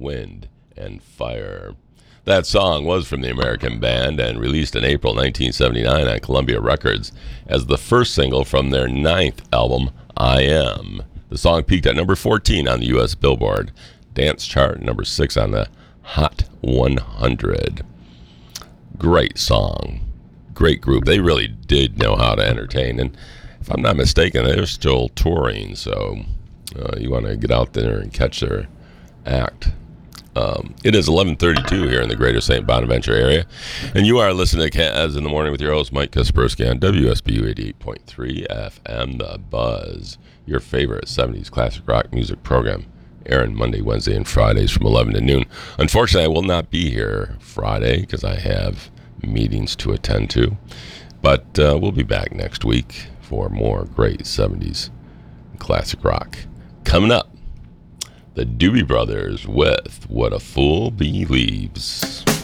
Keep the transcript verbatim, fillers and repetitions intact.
Wind and Fire. That song was from the American band and released in April nineteen seventy-nine on Columbia Records as the first single from their ninth album, I Am. The song peaked at number fourteen on the U S Billboard Dance Chart, number six on the Hot one hundred. Great song. Great group. They really did know how to entertain. And if I'm not mistaken, they're still touring, so uh, you want to get out there and catch their act. Um, it is eleven thirty-two here in the greater Saint Bonaventure area, and you are listening to Kaz in the Morning with your host, Mike Kaspersky, on W S B U eighty-eight point three F M, The Buzz, your favorite seventies classic rock music program, airing Monday, Wednesday, and Fridays from eleven to noon. Unfortunately, I will not be here Friday because I have meetings to attend to, but uh, we'll be back next week for more great seventies classic rock. Coming up, the Doobie Brothers with What a Fool Believes.